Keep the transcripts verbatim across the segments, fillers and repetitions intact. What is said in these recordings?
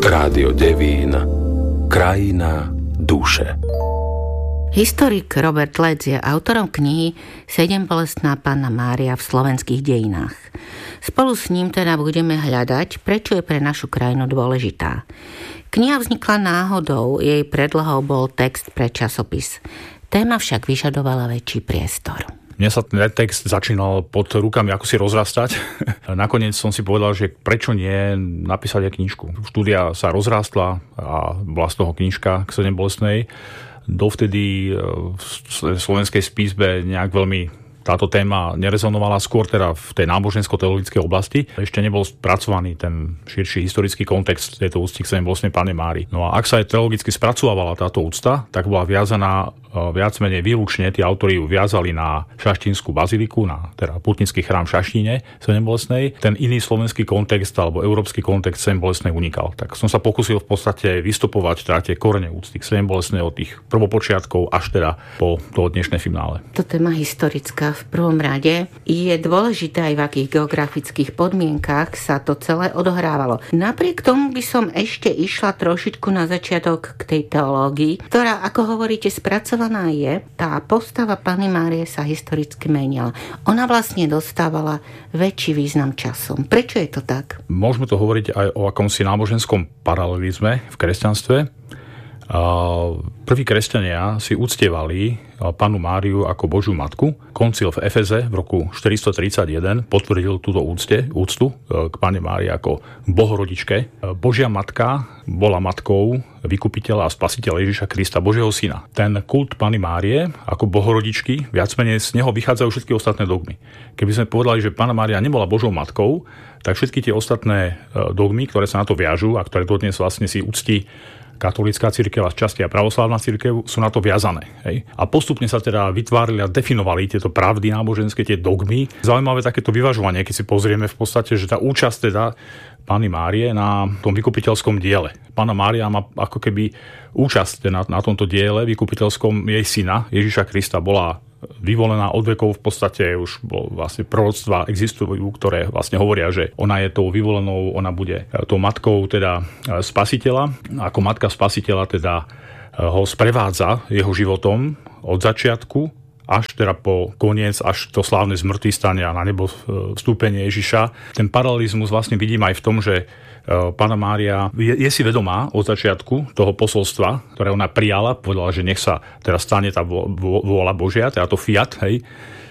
Rádio Devín, krajina duše. Historik Robert Lec je autorom knihy Sedembolestná Panna Mária v slovenských dejinách. Spolu s ním teda budeme hľadať, prečo je pre našu krajinu dôležitá. Kniha vznikla náhodou, jej predlohou bol text pre časopis. Téma však vyžadovala väčší priestor. Mne sa ten text začínal pod rukami ako si rozrastať. Nakoniec som si povedal, že prečo nie napísať aj knižku. Štúdia sa rozrástla a bola z toho knižka k Sedembolestnej. Dovtedy v slovenskej spisbe nejak veľmi táto téma nerezonovala, skôr teda v tej nábožensko-teologickej oblasti. Ešte nebol spracovaný ten širší historický kontext tejto úcty k Sedembolestnej Panne Márii. No a ak sa aj teologicky spracovávala táto úcta, tak bola viazaná viac menej výlučne, tí autori ju viazali na Šaštínsku baziliku, na teda putnický chrám v Šaštíne Sedembolestnej. Ten iný slovenský kontext alebo európsky kontext Sedembolestnej unikal. Tak som sa pokusil v podstate vystupovať teda tie korene úcty k Sedembolestnej od tých prvopočiatkov až teda po to dnešné finále. To téma historická v prvom rade. Je dôležité aj v akých geografických podmienkach sa to celé odohrávalo. Napriek tomu by som ešte išla trošičku na začiatok k tej teológii, ktorá, ako hovoríte, spracovaná je, tá postava Panny Márie sa historicky menila. Ona vlastne dostávala väčší význam časom. Prečo je to tak? Môžeme to hovoriť aj o akomsi náboženskom paralelizme v kresťanstve. Prví kresťania si uctievali Pannu Máriu ako Božiu matku. Koncil v Efeze v roku štyristotridsaťjeden potvrdil túto úcte, úctu k Panne Márii ako bohorodičke. Božia matka bola matkou vykupiteľa a spasiteľa Ježiša Krista, Božieho syna. Ten kult Panny Márie ako bohorodičky, viac menej z neho vychádzajú všetky ostatné dogmy. Keby sme povedali, že Panna Mária nebola Božou matkou, tak všetky tie ostatné dogmy, ktoré sa na to viažú a ktoré dodnes vlastne si uctí katolícka cirkev a z časti a pravoslávna cirkev, sú na to viazané. Hej? A postupne sa teda vytvárali a definovali tieto pravdy náboženské, tie dogmy. Zaujímavé takéto vyvažovanie, keď si pozrieme v podstate, že tá účasť teda Panny Márie na tom vykupiteľskom diele. Panna Mária má ako keby účasť na, na tomto diele vykupiteľskom jej syna Ježiša Krista bola vyvolená od vekov, v podstate už bol vlastne proroctva existujú, ktoré vlastne hovoria, že ona je tou vyvolenou, ona bude tou matkou teda spasiteľa. Ako matka spasiteľa teda ho sprevádza jeho životom od začiatku až teda po koniec, až to slávne zmŕtvychvstanie a na nebo vstúpenie Ježiša. Ten paralelizmus vlastne vidím aj v tom, že Panna Mária je, je si vedomá od začiatku toho posolstva, ktoré ona prijala, povedala, že nech sa teraz stane tá vôľa Božia, teda to fiat, hej.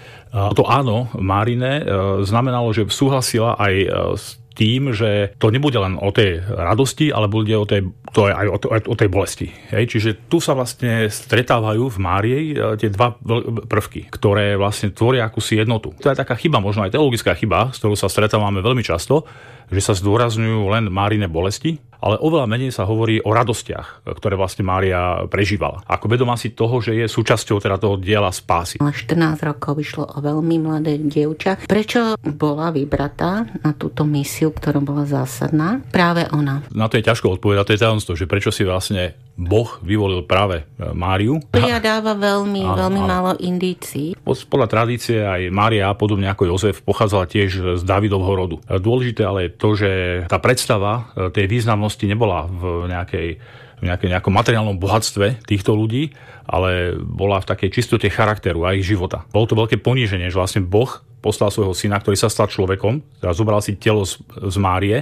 A to áno, Márine, znamenalo, že súhlasila aj s tým, že to nebude len o tej radosti, ale bude o tej, to je aj o, to, o tej bolesti. Hej? Čiže tu sa vlastne stretávajú v Márii tie dva prvky, ktoré vlastne tvoria akúsi jednotu. To je taká chyba, možno aj teologická chyba, s ktorou sa stretávame veľmi často, že sa zdôrazňujú len Márine bolesti, ale oveľa menej sa hovorí o radostiach, ktoré vlastne Mária prežívala. Ako vedomá si toho, že je súčasťou teda toho diela spásy. štrnásť rokov išlo o veľmi mladé dievča. Prečo bola vybratá na túto misiu, ktorá bola zásadná? Práve ona. Na to je ťažko odpovedať, to je tajomstvo, že prečo si vlastne Boh vyvolil práve Máriu. Priadáva veľmi, áno, veľmi áno. málo indícií. Podľa tradície aj Mária, podobne ako Jozef, pochádzala tiež z Dávidovho rodu. Dôležité ale je to, že tá predstava tej významnosti nebola v nejakej, v nejakej, nejakom materiálnom bohatstve týchto ľudí, ale bola v takej čistote charakteru a ich života. Bolo to veľké poníženie, že vlastne Boh poslal svojho syna, ktorý sa stal človekom, teda zobral si telo z, z Márie,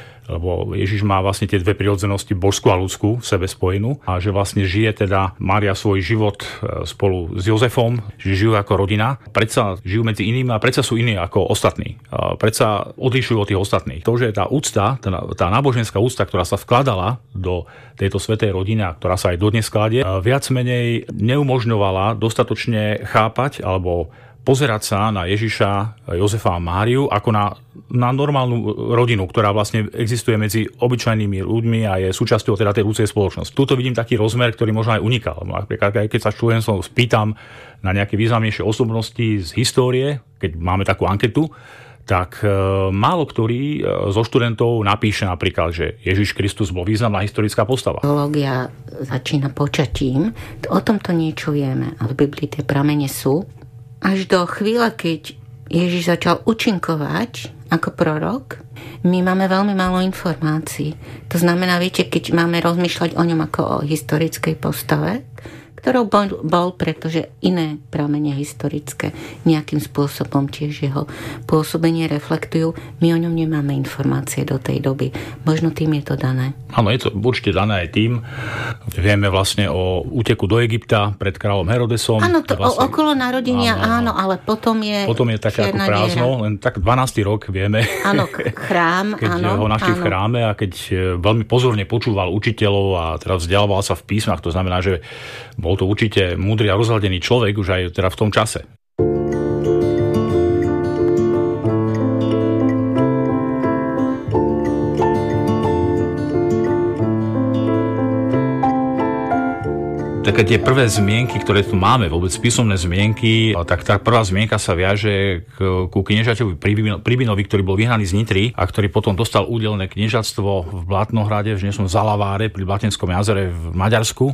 lebo Ježiš má vlastne tie dve prirodzenosti, božskú a ľudskú, v sebe spojenú, a že vlastne žije teda Mária svoj život spolu s Jozefom, že žijú ako rodina, predsa žijú medzi inými a predsa sú iní ako ostatní. Predsa odlišujú od tých ostatných. To, že tá úcta, tá, tá náboženská úcta, ktorá sa vkladala do tejto svätej rodiny, ktorá sa aj dodnes skladie, viac menej neumožňovala dostatočne chápať alebo pozerať sa na Ježiša, Jozefa a Máriu ako na, na normálnu rodinu, ktorá vlastne existuje medzi obyčajnými ľuďmi a je súčasťou teda tej ľudskej spoločnosti. Tuto vidím taký rozmer, ktorý možno aj unikal. Napríklad, aj keď sa študentov spýtam na nejaké významnejšie osobnosti z histórie, keď máme takú anketu, tak e, málo ktorý zo študentov napíše napríklad, že Ježiš Kristus bol významná historická postava. Teológia začína počatím. O tomto niečo vieme, ale v Biblii tie pramene sú. Až do chvíle, keď Ježiš začal účinkovať Ako prorok? My máme veľmi málo informácií. To znamená, viete, keď máme rozmýšľať o ňom ako o historickej postave, ktorou bol, bol, pretože iné pramene historické nejakým spôsobom tiež jeho pôsobenie reflektujú. My o ňom nemáme informácie do tej doby. Možno tým je to dané. Áno, je to určite dané aj tým. Vieme vlastne o úteku do Egypta pred kráľom Herodesom. Áno, to vlastne, okolo narodenia, áno, áno, ale potom je Potom je také ako prázdno, diera. Len tak dvanásty rok vieme. Áno, chrám, keď áno. ho našli áno. v chráme a keď veľmi pozorne počúval učiteľov a teraz vzdialoval sa v písmach, to znamená, že bol to určite múdry a rozhľadený človek už aj teda v tom čase. Také tie prvé zmienky, ktoré tu máme, vôbec písomné zmienky, tak tá prvá zmienka sa viaže k, ku kniežaťovi Pribinovi, ktorý bol vyhnaný z Nitry a ktorý potom dostal udelené kniežatstvo v Blatnohrade, v dnešnom Zalaváre pri Blatenskom jazere v Maďarsku.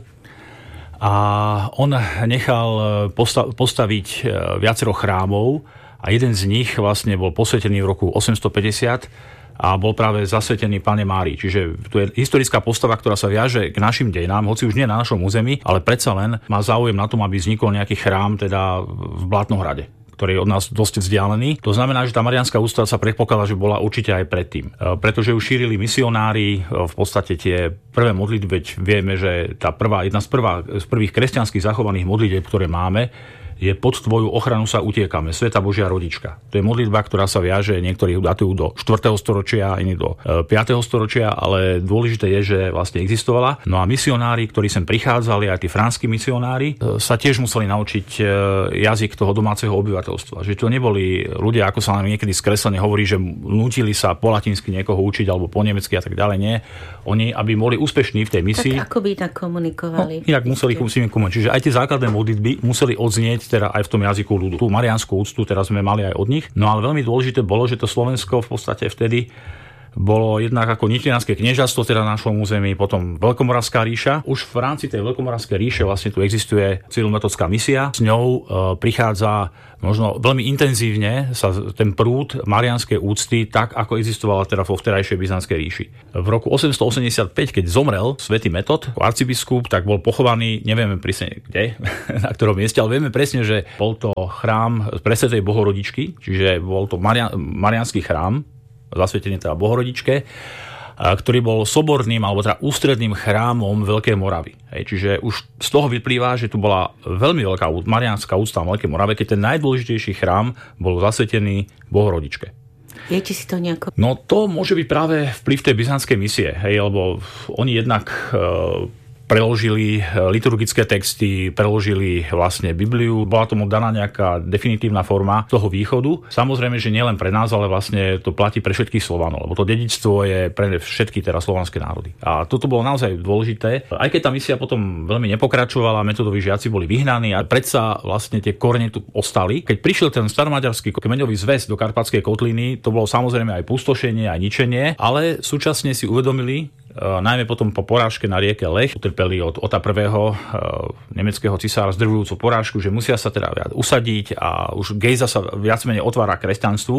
A on nechal postaviť viacero chrámov a jeden z nich vlastne bol posvetený v roku osemstopäťdesiat a bol práve zasvetený Panne Márii. Čiže tu je historická postava, ktorá sa viaže k našim dejinám, hoci už nie na našom území, ale predsa len má záujem na tom, aby vznikol nejaký chrám teda v Blatnohrade, ktorý je od nás dosť vzdialený. To znamená, že tá mariánska úcta sa predpokladá, že bola určite aj predtým. Pretože ju šírili misionári, v podstate tie prvé modlitby, veď vieme, že tá prvá, jedna z, prvá, z prvých kresťanských zachovaných modlitieb, ktoré máme, je pod tvoju ochranu sa utiekame, Sveta Božia rodička. To je modlitba, ktorá sa viaže, niektorí ju datujú do štvrtého storočia, iní do piateho storočia, ale dôležité je, že vlastne existovala. No a misionári, ktorí sem prichádzali, aj tí franskí misionári, sa tiež museli naučiť jazyk toho domáceho obyvateľstva. Že to neboli ľudia, ako sa nám niekedy skreslene hovorí, že nútili sa po latinsky niekoho učiť alebo po nemecky a tak ďalej. Nie. Oni, aby boli úspešní v tej misii. Tak ako by tak komunikovali? No, inak museli komunikovať. Čiže aj tie základné modlitby museli odznieť teda aj v tom jazyku ľudu. Tú mariánsku úctu teraz sme mali aj od nich. No ale veľmi dôležité bolo, že to Slovensko v podstate vtedy bolo jednak ako Nitrianske kniežatstvo, teda na našom území, potom Veľkomoravská ríša. Už v rámci tej Veľkomoravskej ríše vlastne tu existuje Cyrilometodská misia. S ňou e, prichádza možno veľmi intenzívne sa ten prúd mariánskej úcty, tak ako existovala teda vo vterajšej Byzantskej ríši. V roku osemstoosemdesiatpäť, keď zomrel svätý Metod, arcibiskup, tak bol pochovaný, nevieme presne kde, na ktorom mieste, ale vieme presne, že bol to chrám Presvätej Bohorodičky, čiže bol to Marian, mariánsky chrám, zasvetený teda Bohorodičke, ktorý bol soborným alebo teda ústredným chrámom Veľkej Moravy. Hej, čiže už z toho vyplýva, že tu bola veľmi veľká mariánska úcta v Veľkej Morave, keď ten najdôležitejší chrám bol zasvetený Bohorodičke. Viete si to nejako? No to môže byť práve vplyv tej byzantskej misie, hej, lebo oni jednak e, preložili liturgické texty, preložili vlastne Bibliu. Bola tomu daná nejaká definitívna forma toho východu. Samozrejme, že nielen pre nás, ale vlastne to platí pre všetkých Slovanov, lebo to dedičstvo je pre všetky teraz slovanské národy. A toto bolo naozaj dôležité. Aj keď tá misia potom veľmi nepokračovala, Metodoví žiaci boli vyhnaní a predsa vlastne tie korene tu ostali. Keď prišiel ten staromaďarský kmeňový zväz do Karpatskej kotliny, to bolo samozrejme aj pustošenie, aj ničenie, ale súčasne si uvedomili, najmä potom po porážke na rieke Lech, utrpeli od Ota prvého nemeckého cisára zdrvujúcu porážku, že musia sa teda usadiť a už Gejza sa viac menej otvára kresťanstvu.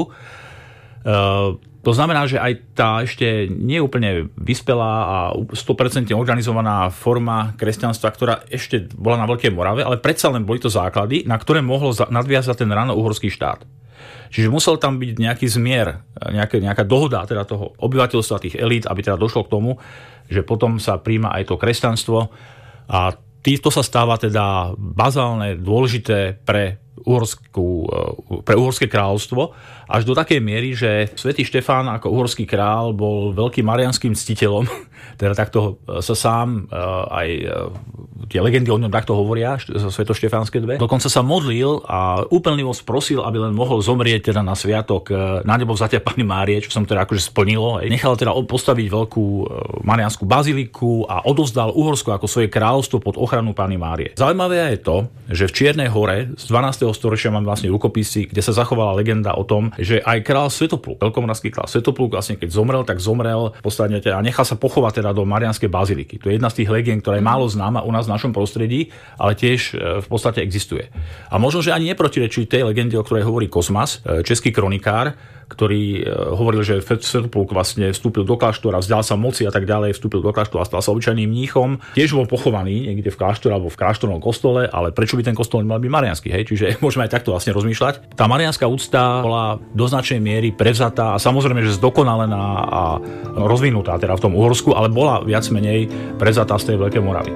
To znamená, že aj tá ešte neúplne vyspelá a sto percent organizovaná forma kresťanstva, ktorá ešte bola na Veľkej Morave, ale predsa len boli to základy, na ktoré mohol nadviazať ten ráno-uhorský štát. Čiže musel tam byť nejaký zmier, nejaká, nejaká dohoda teda toho obyvateľstva, tých elít, aby teda došlo k tomu, že potom sa príjma aj to kresťanstvo a to sa stáva teda bazálne dôležité pre, uhorskú, pre uhorské kráľovstvo až do takej miery, že svätý Štefán ako uhorský kráľ bol veľkým mariánskym ctiteľom, teda takto sa sám aj tie legendy o ňom takto hovoria, svetoštefánske dve. Dokonca sa modlil a úplnivosť prosil, aby len mohol zomrieť teda na sviatok na nebo vzatia Panny Márie, čo som teda akože splnilo. Nechal teda postaviť veľkú mariánsku baziliku a odovzdal Uhorsko ako svoje kráľovstvo pod ochranu Panny Márie. Zaujímavé je to, že v Čiernej hore z dvanásteho storočia mám vlastne rukopisy, kde sa zachovala legenda o tom, že aj kráľ Svetopluk, veľkomoravský kráľ Svetopluk, vlastne keď zomrel, tak zomrel v podstate a nechal sa pochovať teda do mariánskej baziliky. To je jedna z tých legend, ktorá je málo známa u nás v našom prostredí, ale tiež v podstate existuje. A možno, že ani neprotirečí tej legende, o ktorej hovorí Kosmas, český kronikár, ktorý hovoril, že Svetopluk vlastne vstúpil do kláštora, vzdal sa moci a tak ďalej, vstúpil do kláštora a stal sa obyčajným mníchom. Tiež bol pochovaný niekde v kláštore alebo v kláštornom kostole, ale prečo by ten kostol nemal byť mariánsky, hej? Čiže môžeme aj takto vlastne rozmýšľať. Tá mariánska úcta bola do značnej miery prevzatá a samozrejme, že zdokonalená a rozvinutá teda v tom Uhorsku, ale bola viac menej prevzatá z tej Veľkej Moravy.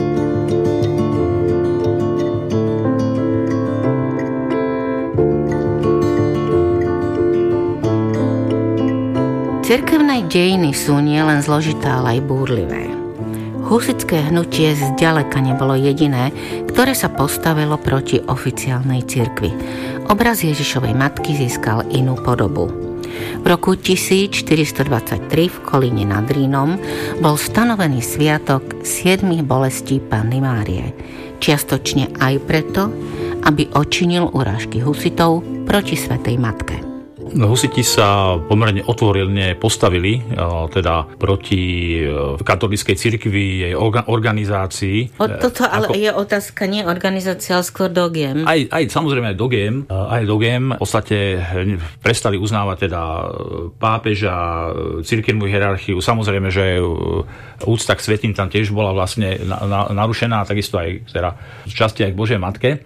Cirkevné dejiny sú nielen zložité, ale aj búrlivé. Husitské hnutie zďaleka nebolo jediné, ktoré sa postavilo proti oficiálnej cirkvi. Obraz Ježišovej matky získal inú podobu. V roku tisícštyristodvadsaťtri v Kolíne nad Rýnom bol stanovený sviatok siedmich bolestí Panny Márie. Čiastočne aj preto, aby odčinil urážky husitov proti svätej matke. Husiti sa pomerne otvorene postavili teda proti katolíckej cirkvi, jej organizácii. O toto ale ako... je otázka nie organizácia, ale skôr dogiem. Aj, aj samozrejme aj dogiem. Aj dogiem. V podstate prestali uznávať teda pápeža, cirkevnú hierarchiu. Samozrejme, že úcta k svätým tam tiež bola vlastne narušená, takisto aj teda v časti aj k Božej matke.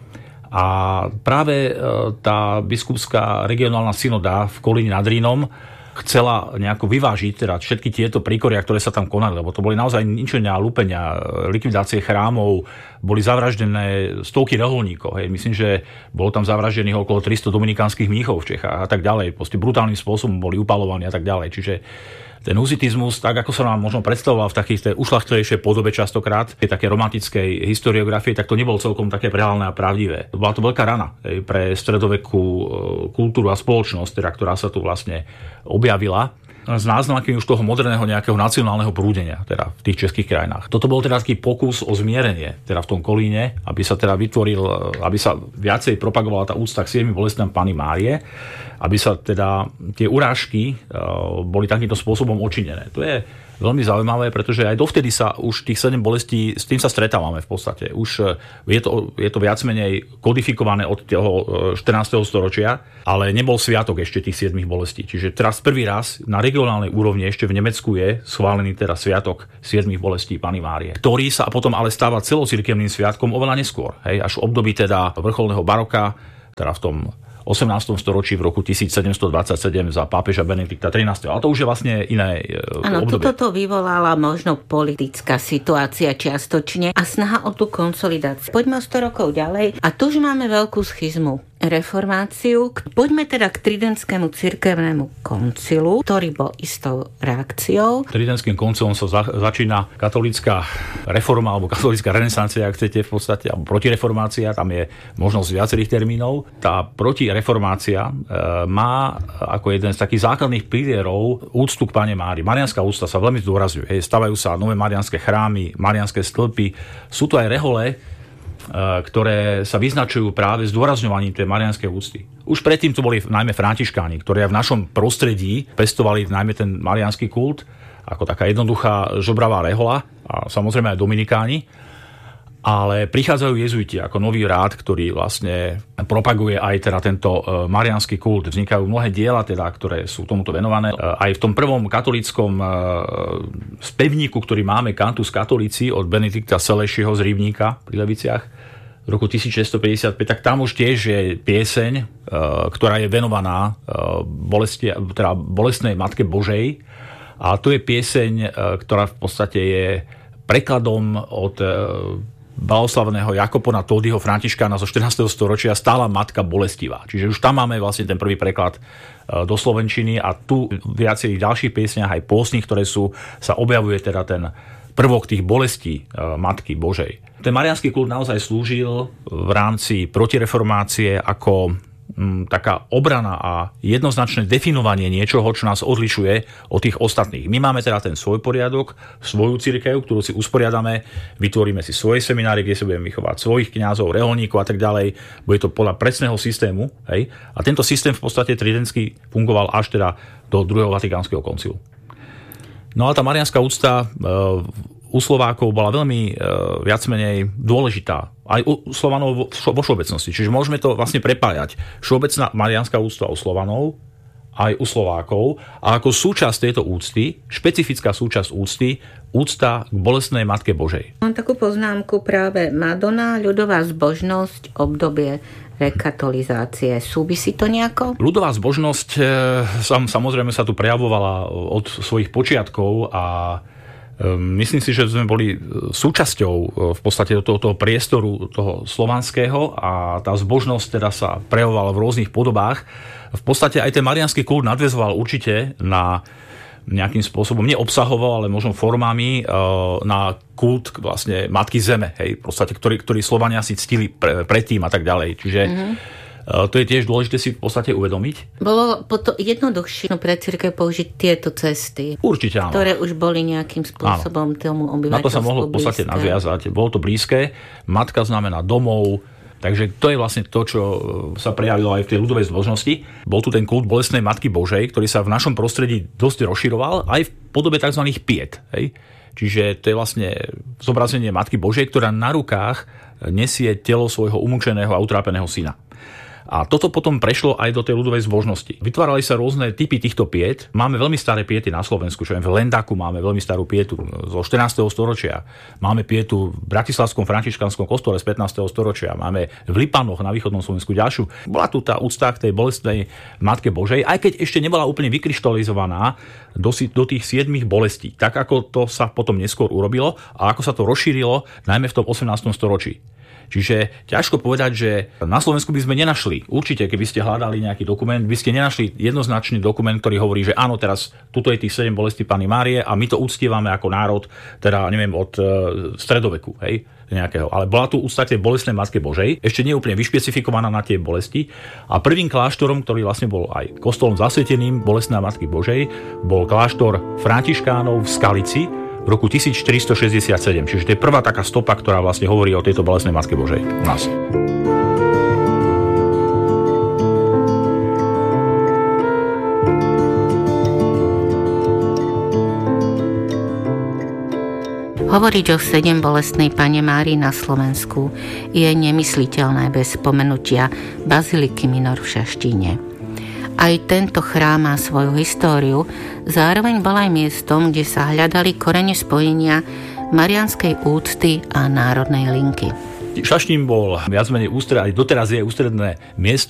A práve tá biskupská regionálna synoda v Kolíne nad Rýnom chcela nejako vyvážiť teda všetky tieto príkoria, ktoré sa tam konali, lebo to boli naozaj ničenia, lúpenia, likvidácie chrámov, boli zavraždené stovky reholníkov. Hej. Myslím, že bolo tam zavraždených okolo tristo dominikánskych mníchov v Čechách a tak ďalej. Proste brutálnym spôsobom boli upalovaní a tak ďalej. Čiže ten husitizmus, tak ako sa nám možno predstavoval v takých tej ušľachtilejšej podobe častokrát, tej také romantickej historiografie, tak to nebolo celkom také reálne a pravdivé. Bola to veľká rana hej, pre stredovekú kultúru a spoločnosť, teda, ktorá sa tu vlastne objavila s náznakmi už toho moderného nejakého nacionálneho prúdenia teda v tých českých krajinách. Toto bol teda taký pokus o zmierenie teda v tom Kolíne, aby sa teda vytvoril, aby sa viacej propagovala tá úcta k siedmim bolestiam Panny Márie, aby sa teda tie urážky uh, boli takýmto spôsobom očinené. To je veľmi zaujímavé, pretože aj dovtedy sa už tých sedem bolestí, s tým sa stretávame v podstate. Už je to, je to viac menej kodifikované od toho štrnásteho storočia, ale nebol sviatok ešte tých siedmich bolestí. Čiže teraz prvý raz na regionálnej úrovni ešte v Nemecku je schválený teda sviatok siedmich bolestí Panny Márie, ktorý sa potom ale stáva celocirkevným sviatkom oveľa neskôr. Hej, až v období teda vrcholného baroka, teda v tom osemnástom storočí v roku tisícsedemstodvadsaťsedem za pápeža Benedikta trinásteho. Ale to už je vlastne iné ano, obdobie. Áno, toto vyvolala možno politická situácia čiastočne a snaha o tú konsolidáciu. Poďme o sto rokov ďalej a tu už máme veľkú schizmu. Reformáciu. Poďme teda k Tridentskému cirkevnému koncilu, ktorý bol istou reakciou. Tridentským koncilom sa za, začína katolícka reforma alebo katolícka renesancia, ak chcete v podstate, alebo protireformácia, tam je možnosť viacerých termínov. Tá protireformácia e, má ako jeden z takých základných pilierov úctu k Panne Márii. Mariánska úcta sa veľmi zdôrazňuje. Stavajú sa nové mariánske chrámy, mariánske stĺpy. Sú tu aj rehole, ktoré sa vyznačujú práve zdôrazňovaním tej mariánskej úcty. Už predtým to boli najmä františkáni, ktorí v našom prostredí pestovali najmä ten mariánsky kult, ako taká jednoduchá žobravá rehoľa, a samozrejme aj dominikáni. Ale prichádzajú jezuiti ako nový rád, ktorý vlastne propaguje aj teda tento mariánsky kult. Vznikajú mnohé diela, teda, ktoré sú tomuto venované. Aj v tom prvom katolíckom spevníku, ktorý máme, Cantus Catholici od Benedikta Selešieho z Rybníka pri Leviciach v roku tisícšesťstopäťdesiatpäť, tak tam už tiež je pieseň, ktorá je venovaná bolesti, teda bolestnej Matke Božej. A to je pieseň, ktorá v podstate je prekladom od blahoslaveného Jakopona Tódyho, františkána zo štrnásteho storočia, Stála matka bolestivá. Čiže už tam máme vlastne ten prvý preklad do slovenčiny a tu v viacerých ďalších piesniach aj pôstnych, ktoré sú, sa objavuje teda ten prvok tých bolestí Matky Božej. Ten mariánsky kult naozaj slúžil v rámci protireformácie ako taká obrana a jednoznačné definovanie niečoho, čo nás odlišuje od tých ostatných. My máme teda ten svoj poriadok, svoju cirkev, ktorú si usporiadame, vytvoríme si svoje seminári, kde si budeme vychovať svojich kňazov, reholníkov a tak ďalej. Bude to podľa presného systému. Hej? A tento systém v podstate tridentský fungoval až teda do druhého Vatikánskeho koncilu. No a tá mariánska úcta u Slovákov bola veľmi viac menej dôležitá. Aj u Slovanov vo všeobecnosti. Čiže môžeme to vlastne prepájať. Všeobecná mariánska úcta u Slovanov aj u Slovákov a ako súčasť tejto úcty, špecifická súčasť úcty, úcta k bolestnej Matke Božej. Mám takú poznámku práve Madonna, ľudová zbožnosť, obdobie rekatolizácie. Súvisí to nejako? Ľudová zbožnosť sam, samozrejme sa tu prejavovala od svojich počiatkov a myslím si, že sme boli súčasťou v podstate toho, toho priestoru toho slovanského a tá zbožnosť teda sa prejavovala v rôznych podobách. V podstate aj ten mariánsky kult nadväzoval určite na nejakým spôsobom, neobsahoval, ale možno formami na kult vlastne Matky Zeme, hej, v podstate, ktorý, ktorý Slovania si ctili pre, predtým a tak ďalej. Čiže mm-hmm. to je tiež dôležité si v podstate uvedomiť. Bolo potom jednoduchšie pre cirkev použiť tieto cesty. Určite áno. Ktoré už boli nejakým spôsobom áno. tomu obyvateľstvu Na to sa mohlo v podstate nadviazať. Bolo to blízke. Matka znamená domov. Takže to je vlastne to, čo sa prejavilo aj v tej ľudovej zbožnosti. Bol tu ten kult bolestnej Matky Božej, ktorý sa v našom prostredí dosť rozširoval aj v podobe tzv. Piet. Hej? Čiže to je vlastne zobrazenie Matky Božej, ktorá na rukách nesie telo svojho umúčeného a utrápeného syna. A toto potom prešlo aj do tej ľudovej zbožnosti. Vytvárali sa rôzne typy týchto piet. Máme veľmi staré piety na Slovensku, čo je v Lendaku máme veľmi starú pietu zo štrnásteho storočia. Máme pietu v Bratislavskom františkanskom kostole z pätnásteho storočia. Máme v Lipanoch na východnom Slovensku ďalšiu. Bola tu tá úcta k tej bolestnej Matke Božej, aj keď ešte nebola úplne vykryštalizovaná do, do tých siedmich bolestí. Tak ako to sa potom neskôr urobilo a ako sa to rozšírilo najmä v tom osemnástom storočí. Čiže ťažko povedať, že na Slovensku by sme nenašli, určite keby ste hľadali nejaký dokument, by ste nenašli jednoznačný dokument, ktorý hovorí, že áno, teraz tuto je tých sedem bolestí Panny Márie a my to uctievame ako národ, teda neviem, od e, stredoveku, hej, nejakého. Ale bola tu úcta tej bolestnej Matke Božej, ešte nie úplne vyšpecifikovaná na tie bolesti. A prvým kláštorom, ktorý vlastne bol aj kostolom zasveteným bolestnej Matky Božej, bol kláštor františkánov v Skalici v roku tisícštyristošesťdesiatsedem. Čiže to je prvá taká stopa, ktorá vlastne hovorí o tejto bolestnej Matke Božej u nás. Hovoriť o sedem bolestnej Panne Márii na Slovensku je nemysliteľné bez spomenutia baziliky Minor v Šaštíne. Aj tento chrám má svoju históriu, zároveň bol aj miestom, kde sa hľadali korene spojenia mariánskej úcty a národnej linky. Šaštín bol viac menej ústred, aj doteraz je ústredné miesto